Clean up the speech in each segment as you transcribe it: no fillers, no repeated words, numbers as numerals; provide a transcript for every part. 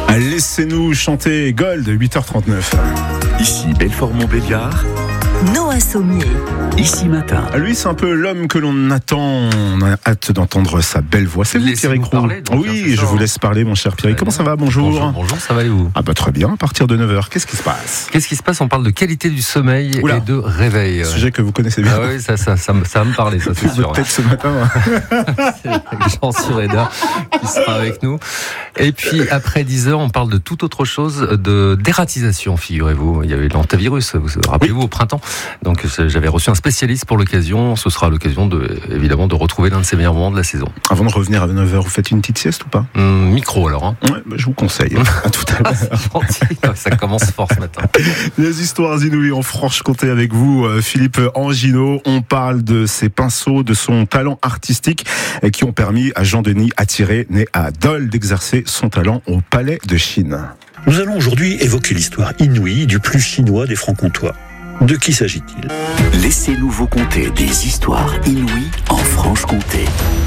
Laissez-nous chanter Gold, 8h39. Ici Belfort-Montbéliard. Noah Sommier. Ici Matin. Lui, c'est un peu l'homme que l'on attend. On a hâte d'entendre sa belle voix. C'est vous, Pierrick Roux. Oui, je vous laisse parler, mon cher Pierrick. Comment ça va? Bonjour. Bonjour, ça va et vous? Ah bah très bien, à partir de 9h, qu'est-ce qui se passe? Qu'est-ce qui se passe? On parle de qualité du sommeil et de réveil. Sujet que vous connaissez bien. Ah oui, ça va me parler, ça c'est sûr. Peut-être ce matin. C'est Jean Sureda qui sera avec nous. Et puis après 10h, on parle de toute autre chose, d'ératisation, figurez-vous. Il y avait l'antivirus, rappelez-vous, au printemps. Donc j'avais reçu un spécialiste pour l'occasion. Ce sera l'occasion évidemment de retrouver l'un de ces meilleurs moments de la saison. Avant de revenir à 9h, vous faites une petite sieste ou pas? Micro alors. Hein. Ouais, bah, je vous conseille. À tout à l'heure. Ça commence fort ce matin. Les histoires inouïes en Franche-Comté avec vous, Philippe Anginot. On parle de ses pinceaux, de son talent artistique qui ont permis à Jean-Denis Attiré, né à Dole, d'exercer son talent au Palais de Chine. Nous allons aujourd'hui évoquer l'histoire inouïe du plus chinois des Francs-Comtois. De qui s'agit-il? Laissez-nous vous conter des histoires inouïes en Franche-Comté.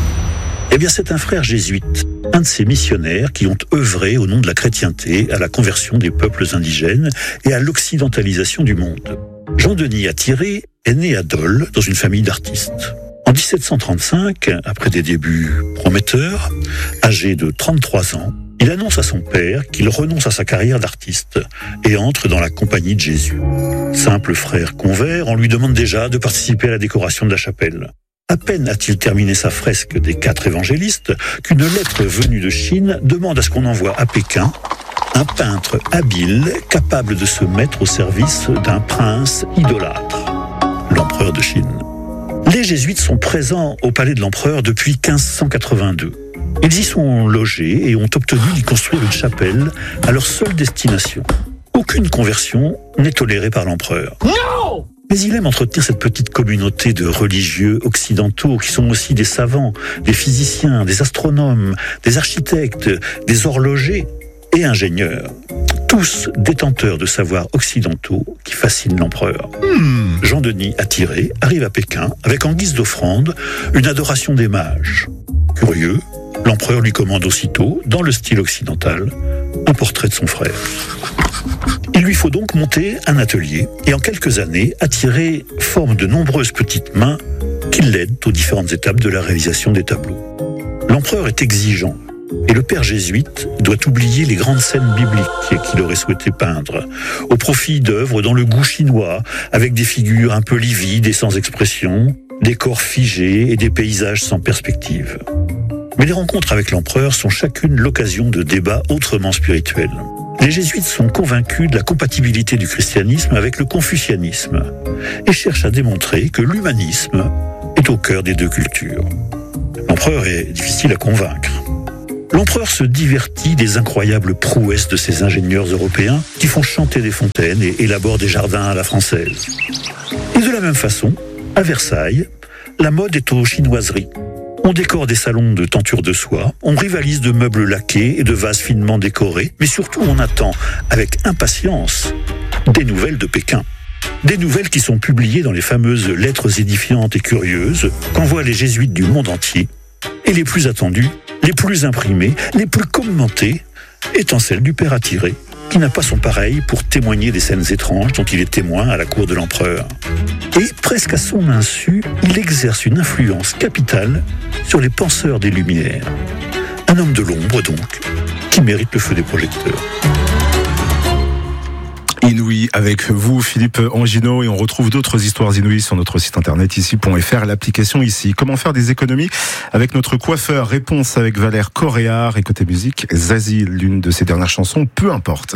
Eh bien, c'est un frère jésuite, un de ces missionnaires qui ont œuvré au nom de la chrétienté à la conversion des peuples indigènes et à l'occidentalisation du monde. Jean-Denis Attiré est né à Dole, dans une famille d'artistes. En 1735, après des débuts prometteurs, âgé de 33 ans, il annonce à son père qu'il renonce à sa carrière d'artiste et entre dans la compagnie de Jésus. Simple frère convers, on lui demande déjà de participer à la décoration de la chapelle. À peine a-t-il terminé sa fresque des 4 évangélistes qu'une lettre venue de Chine demande à ce qu'on envoie à Pékin un peintre habile capable de se mettre au service d'un prince idolâtre, l'empereur de Chine. Les jésuites sont présents au palais de l'empereur depuis 1582. Ils y sont logés et ont obtenu d'y construire une chapelle à leur seule destination. Aucune conversion n'est tolérée par l'empereur. Non! Mais il aime entretenir cette petite communauté de religieux occidentaux qui sont aussi des savants, des physiciens, des astronomes, des architectes, des horlogers et ingénieurs. Tous détenteurs de savoirs occidentaux qui fascinent l'empereur. Jean-Denis Attiré arrive à Pékin avec en guise d'offrande une adoration des mages. Curieux, l'empereur lui commande aussitôt, dans le style occidental, un portrait de son frère. Il lui faut donc monter un atelier et en quelques années, Attiré forme de nombreuses petites mains qui l'aident aux différentes étapes de la réalisation des tableaux. L'empereur est exigeant et le père jésuite doit oublier les grandes scènes bibliques qu'il aurait souhaité peindre au profit d'œuvres dans le goût chinois avec des figures un peu livides et sans expression, des corps figés et des paysages sans perspective. Mais les rencontres avec l'empereur sont chacune l'occasion de débats autrement spirituels. Les jésuites sont convaincus de la compatibilité du christianisme avec le confucianisme et cherchent à démontrer que l'humanisme est au cœur des deux cultures. L'empereur est difficile à convaincre. L'empereur se divertit des incroyables prouesses de ces ingénieurs européens qui font chanter des fontaines et élaborent des jardins à la française. Et de la même façon, à Versailles, la mode est aux chinoiseries. On décore des salons de tentures de soie, on rivalise de meubles laqués et de vases finement décorés, mais surtout on attend, avec impatience, des nouvelles de Pékin. Des nouvelles qui sont publiées dans les fameuses lettres édifiantes et curieuses qu'envoient les jésuites du monde entier, et les plus attendues, les plus imprimées, les plus commentées, étant celles du père Attiré, qui n'a pas son pareil pour témoigner des scènes étranges dont il est témoin à la cour de l'empereur. Et presque à son insu, il exerce une influence capitale sur les penseurs des Lumières. Un homme de l'ombre donc, qui mérite le feu des projecteurs. Inouï avec vous, Philippe Anginot, et on retrouve d'autres histoires inouïes sur notre site internet ici.fr, l'application ici. Comment faire des économies avec notre coiffeur? Réponse avec Valère Coréard, et côté musique, Zazie, l'une de ses dernières chansons, Peu importe.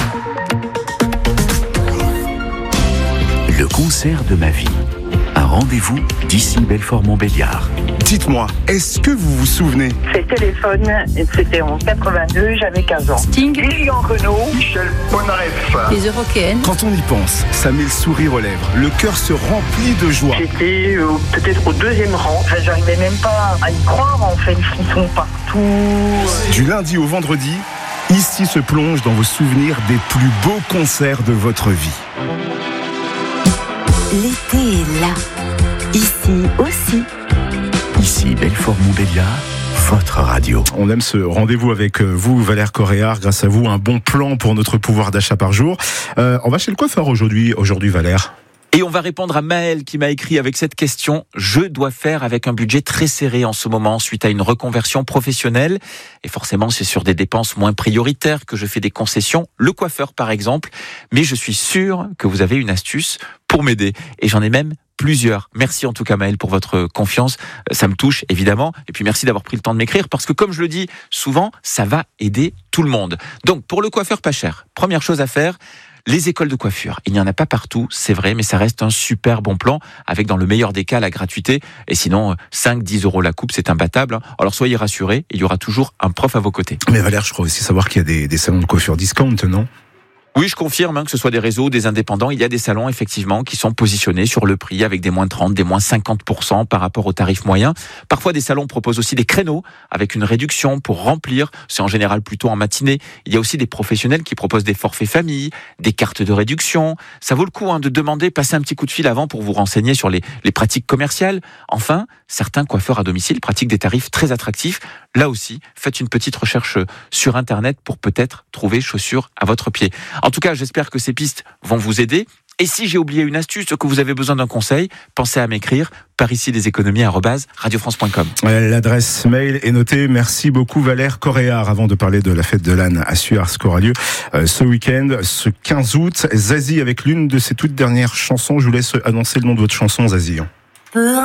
Le concert de ma vie. Un rendez-vous d'ici Belfort-Montbéliard. Dites-moi, est-ce que vous vous souvenez? C'est Téléphone, c'était en 82, j'avais 15 ans. Sting, Lilian Renaud, Michel Polnareff. les Européennes. Quand on y pense, ça met le sourire aux lèvres. Le cœur se remplit de joie. J'étais peut-être au 2e rang. Enfin, j'arrivais même pas à y croire, en fait, les frissons partout. Du lundi au vendredi, ici se plonge dans vos souvenirs des plus beaux concerts de votre vie. L'été est là. Ici aussi. Ici Belfort-Montbéliard, votre radio. On aime ce rendez-vous avec vous, Valère Coréard. Grâce à vous, un bon plan pour notre pouvoir d'achat par jour. On va chez le coiffeur aujourd'hui, Valère. Et on va répondre à Maël qui m'a écrit avec cette question. Je dois faire avec un budget très serré en ce moment suite à une reconversion professionnelle. Et forcément, c'est sur des dépenses moins prioritaires que je fais des concessions. Le coiffeur, par exemple. Mais je suis sûr que vous avez une astuce pour m'aider. Et j'en ai même plusieurs. Merci en tout cas Maël pour votre confiance. Ça me touche évidemment. Et puis merci d'avoir pris le temps de m'écrire parce que comme je le dis souvent, ça va aider tout le monde. Donc pour le coiffeur pas cher, première chose à faire, les écoles de coiffure. Il n'y en a pas partout, c'est vrai, mais ça reste un super bon plan avec dans le meilleur des cas la gratuité. Et sinon, 5-10 € la coupe, c'est imbattable. Alors soyez rassurés, il y aura toujours un prof à vos côtés. Mais Valère, je crois aussi savoir qu'il y a des salons de coiffure discount, non ? Oui, je confirme, que ce soit des réseaux, des indépendants, il y a des salons effectivement qui sont positionnés sur le prix avec des moins 30, des moins 50% par rapport au tarif moyen. Parfois, des salons proposent aussi des créneaux avec une réduction pour remplir. C'est en général plutôt en matinée. Il y a aussi des professionnels qui proposent des forfaits famille, des cartes de réduction. Ça vaut le coup de demander, passer un petit coup de fil avant pour vous renseigner sur les pratiques commerciales. Enfin, certains coiffeurs à domicile pratiquent des tarifs très attractifs. Là aussi, faites une petite recherche sur Internet pour peut-être trouver chaussures à votre pied. En tout cas, j'espère que ces pistes vont vous aider. Et si j'ai oublié une astuce, que vous avez besoin d'un conseil, pensez à m'écrire par ici leséconomies@radiofrance.com. L'adresse mail est notée. Merci beaucoup Valère Coréard. Avant de parler de la fête de l'âne à Suars qui aura lieu ce week-end, ce 15 août, Zazie avec l'une de ses toutes dernières chansons. Je vous laisse annoncer le nom de votre chanson, Zazie.